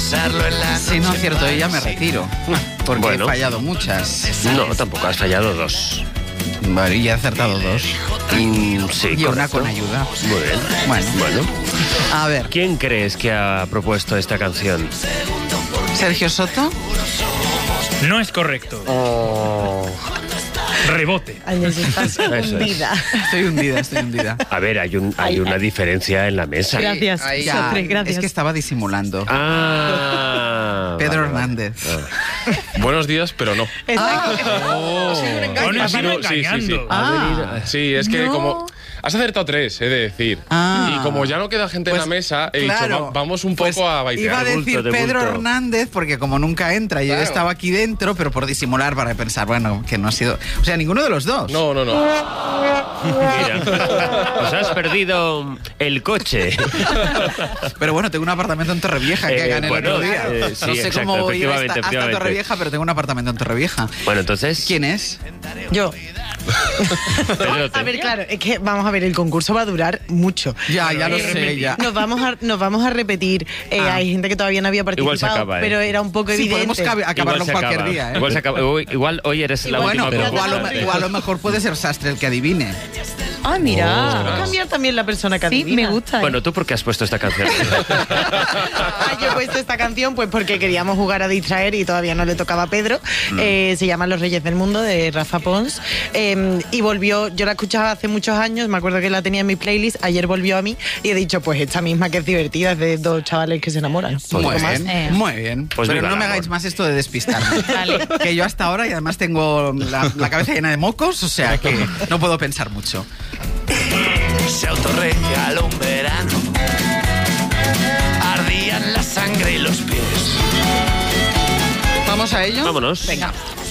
usarlo en la Si no acierto ella, me retiro. Porque Bueno. he fallado muchas. No, tampoco has fallado 2. Vale, y he acertado 2. Sí, Y una correcto. con ayuda. Muy bien. Bueno. A ver, ¿Quién crees que ha propuesto esta canción? Sergio Soto. No es correcto. Rebote. Ay, estás Eso es. hundida. Estoy hundida. A ver, hay una diferencia en la mesa. Gracias, Ahí Sastre, ya, gracias. es que estaba disimulando. Vale, Pedro vale. Hernández. Buenos días, pero no. Bueno, Ha has ido sido- sí, sí, sí. engañando. Sí, es que como... Has acertado 3, he de decir. Y como ya no queda gente en la mesa, he dicho, vamos un poco a baitear. Iba a decir de Pedro bulto. Hernández, porque como nunca entra, yo Claro. estaba aquí dentro, pero por disimular, para pensar, bueno, que no ha sido... O sea, ninguno de los dos. No. Mira, os has perdido el coche. Pero bueno, tengo un apartamento en Torrevieja que gané bueno, el otro día. sí, no sé exacto, cómo voy a ir hasta efectivamente. Torrevieja, pero tengo un apartamento en Torrevieja. Bueno, entonces... ¿Quién es? Yo. Pedro, A ver, claro, es que vamos a ver, el concurso va a durar mucho. Ya lo sé, ya. Nos vamos a repetir. Hay gente que todavía no había participado, Igual se acaba, pero era un poco Sí, evidente. podemos acabarlo se cualquier acaba. día, ¿eh? Igual se acaba. Igual hoy eres la Bueno, última pero concursante. igual a lo mejor puede ser Sastre el que adivine. Ah, mira. Ostras. Va a cambiar también la persona que Sí, adivina. me gusta. Bueno, ¿tú por qué has puesto esta canción? Yo he puesto esta canción pues porque queríamos jugar a distraer y todavía no le tocaba a Pedro. Se llama Los Reyes del Mundo, de Rafa Pons. Y volvió, yo la escuchaba hace muchos años, me acuerdo que la tenía en mi playlist, ayer volvió a mí y he dicho, pues esta misma que es divertida, es de dos chavales que se enamoran. Muy Un poco más. bien, muy bien. Pues Pero viva no el me amor. hagáis más esto de despistarme. Vale. Que yo hasta ahora, y además tengo la cabeza llena de mocos, o sea que no puedo pensar mucho. Se autorregaló un verano. Ardían la sangre y los pies. ¿Vamos a ello? Vámonos. Venga.